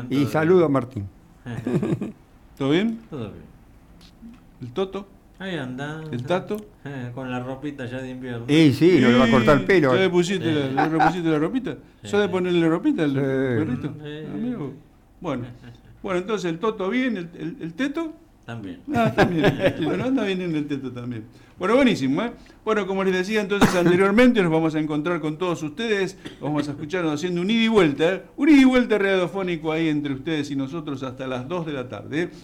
Y saludo a Martín. ¿Todo bien? Todo bien. ¿El Toto? Ahí anda. ¿El Tato? Con la ropita ya de invierno. Sí, no le va a cortar el pelo. ¿Ya le pusiste, le repusiste la ropita? ¿Sos de ponerle ropita al Sí. perrito? Amigo. Bueno, entonces el Toto bien, el Teto. También. También. Bueno, anda bien en el Teto también. Bueno, buenísimo, ¿eh? Bueno, como les decía entonces anteriormente, nos vamos a encontrar con todos ustedes, vamos a escucharnos haciendo un ida y vuelta, ¿eh? Un ida y vuelta radiofónico ahí entre ustedes y nosotros hasta las 2 de la tarde, ¿eh?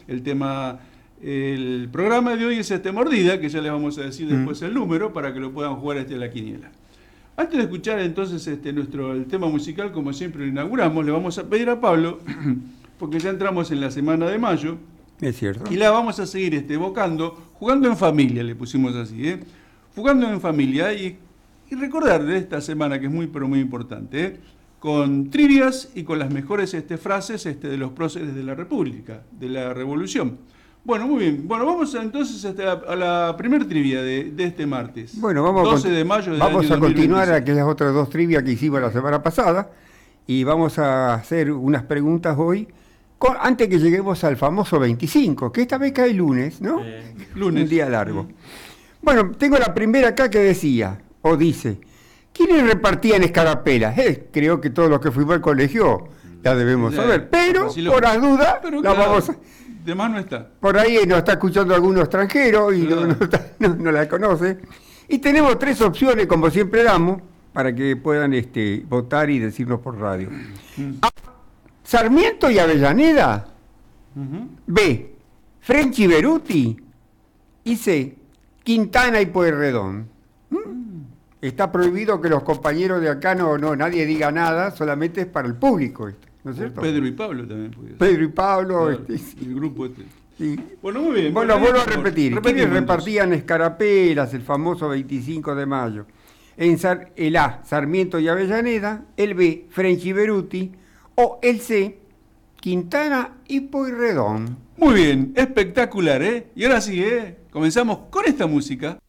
El programa de hoy es Mordida, que ya les vamos a decir después el número para que lo puedan jugar a la quiniela. Antes de escuchar entonces el tema musical, como siempre lo inauguramos, le vamos a pedir a Pablo, porque ya entramos en la semana de mayo, Es cierto. y la vamos a seguir evocando, jugando en familia, le pusimos así, jugando en familia y recordarle esta semana que es muy pero muy importante, con trivias y con las mejores frases de los próceres de la República, de la Revolución. Bueno, muy bien. Bueno, vamos entonces a la primer trivia de este martes. Bueno, vamos 12 de mayo del vamos año a continuar 2026. aquellas otras dos trivias que hicimos la semana pasada y vamos a hacer unas preguntas hoy antes que lleguemos al famoso 25, que esta vez cae lunes, ¿no? Lunes. Un día largo. Bueno, tengo la primera acá que dice, ¿quiénes repartían escarapelas? Creo que todos los que fuimos al colegio la debemos saber, pero por las dudas la vamos a... De más no está. Por ahí nos está escuchando alguno extranjero y no la conoce. Y tenemos tres opciones, como siempre damos, para que puedan votar y decirnos por radio. A, Sarmiento y Avellaneda. B, French y Beruti. Y C, Quintana y Pueyrredón. Está prohibido que los compañeros de acá nadie diga nada, solamente es para el público esto, ¿no es cierto? Pedro y Pablo también podía ser. Pedro y Pablo. Claro, el grupo Sí. Bueno, muy bien. Bueno, vuelvo a repetir. ¿Quiénes Repetimos, repartían escarapelas el famoso 25 de mayo? El A, Sarmiento y Avellaneda, el B, French y Beruti, o el C, Quintana y Pueyrredón. Muy bien, espectacular, ¿eh? Y ahora sí, comenzamos con esta música.